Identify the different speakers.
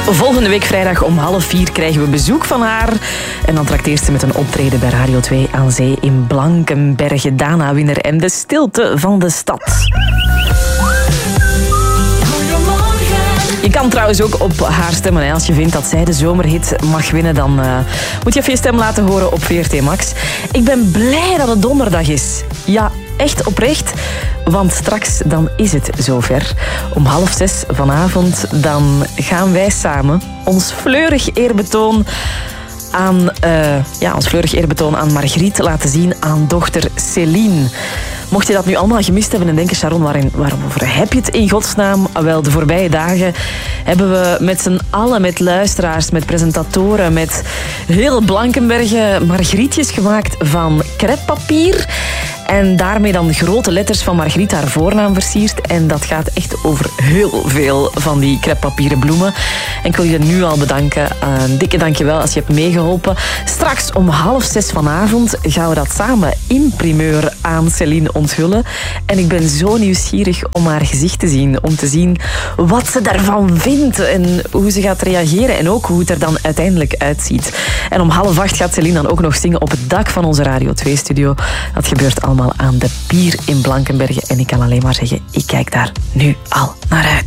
Speaker 1: Volgende week vrijdag om 3:30 krijgen we bezoek van haar. En dan trakteert ze met een optreden bij Radio 2 aan zee in Blankenberge. Dana Winner en de stilte van de stad. Je kan trouwens ook op haar stemmen. Hè. Als je vindt dat zij de zomerhit mag winnen, dan moet je even je stem laten horen op VRT Max. Ik ben blij dat het donderdag is. Ja, echt oprecht. Want straks dan is het zover. Om 5:30 vanavond dan gaan wij samen ons fleurig eerbetoon aan Margriet laten zien aan dochter Céline. Mocht je dat nu allemaal gemist hebben en denken, Sharon, waarover heb je het in godsnaam? Wel, de voorbije dagen hebben we met z'n allen, met luisteraars, met presentatoren, met heel Blankenberge Margrietjes gemaakt van crêpepapier. En daarmee dan grote letters van Margriet haar voornaam versierd. En dat gaat echt over heel veel van die crêpepapieren bloemen. En ik wil je nu al bedanken. Een dikke dankjewel als je hebt meegeholpen. Straks om 5:30 vanavond gaan we dat samen in primeur aan Céline onthullen. En ik ben zo nieuwsgierig om haar gezicht te zien. Om te zien wat ze daarvan vindt. En hoe ze gaat reageren. En ook hoe het er dan uiteindelijk uitziet. En om 7:30 gaat Céline dan ook nog zingen op het dak van onze Radio 2-studio. Dat gebeurt allemaal aan de pier in Blankenberge. En ik kan alleen maar zeggen, ik kijk daar nu al naar uit.